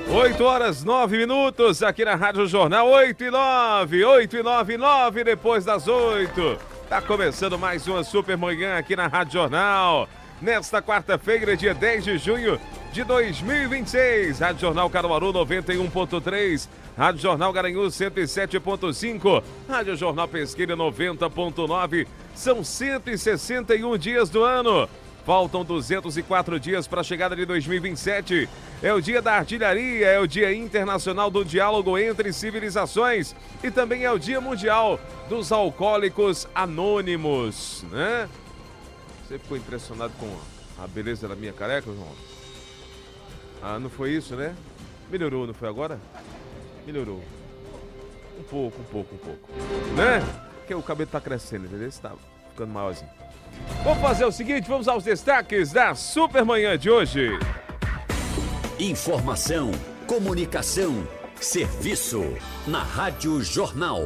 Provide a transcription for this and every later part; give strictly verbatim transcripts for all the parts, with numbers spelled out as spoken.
oito horas, nove minutos, aqui na Rádio Jornal, oito e nove, oito e nove, nove depois das oito. Tá começando mais uma super manhã aqui na Rádio Jornal. Nesta quarta-feira, dia dez de junho de dois mil e vinte e seis. Rádio Jornal Caruaru noventa e um ponto três. Rádio Jornal Garanhuns cento e sete ponto cinco. Rádio Jornal Pesqueira noventa ponto nove. São cento e sessenta e um dias do ano. Faltam duzentos e quatro dias para a chegada de dois mil e vinte e sete. É o dia da artilharia, é o dia internacional do diálogo entre civilizações e também é o dia mundial dos alcoólicos anônimos, né? Você ficou impressionado com a beleza da minha careca, João? Ah, não foi isso, né? Melhorou, não foi agora? Melhorou. Um pouco, um pouco, um pouco. Né? Porque o cabelo tá crescendo, entendeu? Você tá ficando maiorzinho. Vamos fazer o seguinte, vamos aos destaques da Supermanhã de hoje. Informação, comunicação, serviço. Na Rádio Jornal.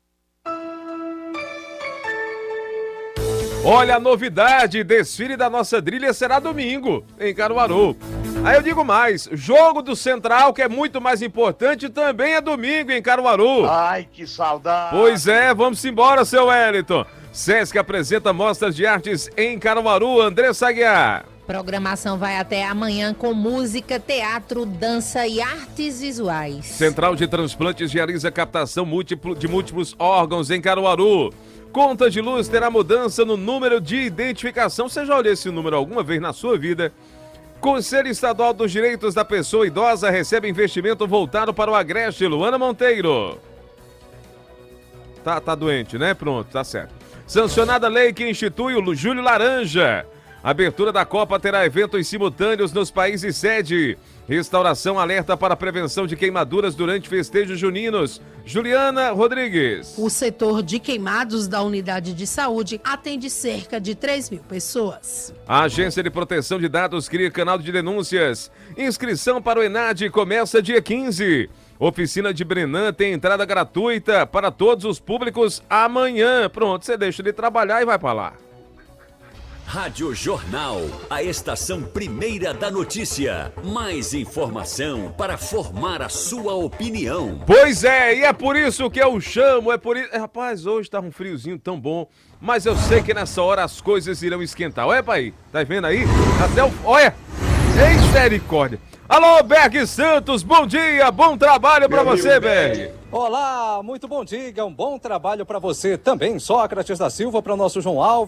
Olha a novidade, desfile da nossa trilha será domingo, em Caruaru. Aí eu digo mais, jogo do Central, que é muito mais importante, também é domingo em Caruaru. Ai, que saudade. Pois é, vamos embora, seu Wellington. Sesc apresenta mostras de artes em Caruaru, Andressa Aguiar. Programação vai até amanhã com música, teatro, dança e artes visuais. Central de Transplantes realiza captação múltiplo de múltiplos órgãos em Caruaru. Conta de luz terá mudança no número de identificação. Você já olhou esse número alguma vez na sua vida? Conselho Estadual dos Direitos da Pessoa Idosa recebe investimento voltado para o Agreste. Luana Monteiro. Tá, tá doente, né? Pronto, tá certo. Sancionada lei que institui o Júlio Laranja. Abertura da Copa terá eventos simultâneos nos países sede. Restauração alerta para a prevenção de queimaduras durante festejos juninos. Juliana Rodrigues. O setor de queimados da unidade de saúde atende cerca de três mil pessoas. A Agência de Proteção de Dados cria canal de denúncias. Inscrição para o ENAD começa dia quinze. Oficina de Brenan tem entrada gratuita para todos os públicos amanhã. Pronto, você deixa de trabalhar e vai para lá. Rádio Jornal, a estação primeira da notícia. Mais informação para formar a sua opinião. Pois é, e é por isso que eu chamo, é por isso... Rapaz, hoje tá um friozinho tão bom, mas eu sei que nessa hora as coisas irão esquentar. Olha pra aí, tá vendo aí? Até o... Olha, é misericórdia. Alô, Berg Santos, bom dia, bom trabalho pra você, Berg. Olá, muito bom dia, um bom trabalho pra você também. Sócrates da Silva, para o nosso João Alves.